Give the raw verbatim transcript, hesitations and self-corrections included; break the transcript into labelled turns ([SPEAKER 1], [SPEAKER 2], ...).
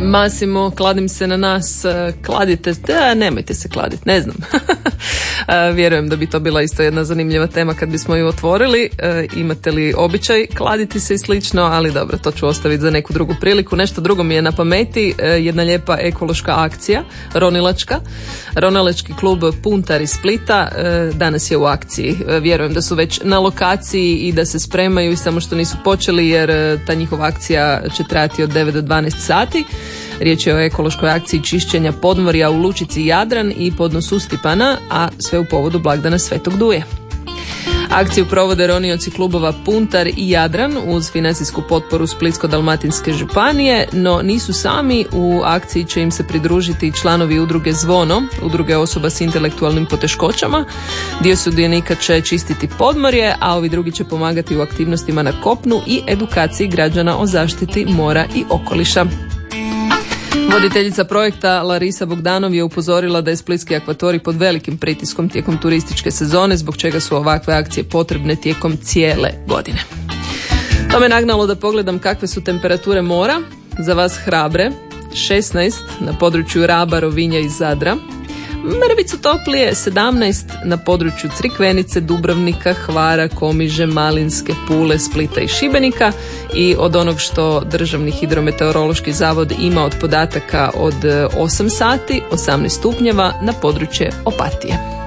[SPEAKER 1] Masimo, kladim se na nas, kladite, da, nemojte se kladiti, ne znam. Vjerujem da bi to bila isto jedna zanimljiva tema kad bismo ju otvorili. Imate li običaj kladiti se i slično, ali dobro, to ću ostaviti za neku drugu priliku. Nešto drugo mi je na pameti, jedna lijepa ekološka akcija, ronilačka. Ronilački klub Puntar iz Splita danas je u akciji. Vjerujem da su već na lokaciji i da se spremaju i samo što nisu počeli, jer ta njihova akcija će trajati od devet do dvanaest sati. Riječ je o ekološkoj akciji čišćenja podmorja u lučici Jadran i podnosu Stipana, a sve u povodu blagdana Svetog Duje. Akciju provode ronioci klubova Puntar i Jadran uz financijsku potporu Splitsko-dalmatinske županije, no nisu sami. U akciji će im se pridružiti članovi udruge Zvono, udruge osoba s intelektualnim poteškoćama. Dio sudionika će čistiti podmorje, a ovi drugi će pomagati u aktivnostima na kopnu i edukaciji građana o zaštiti mora i okoliša. Voditeljica projekta Larisa Bogdanov je upozorila da je splitski akvatorij pod velikim pritiskom tijekom turističke sezone, zbog čega su ovakve akcije potrebne tijekom cijele godine. To me nagnalo da pogledam kakve su temperature mora. Za vas hrabre, šesnaest na području Raba, Rovinja i Zadra. Mrvicu toplije, sedamnaest na području Crikvenice, Dubrovnika, Hvara, Komiže, Malinske, Pule, Splita i Šibenika. I od onog što Državni hidrometeorološki zavod ima od podataka od osam sati, osamnaest stupnjeva na područje Opatije.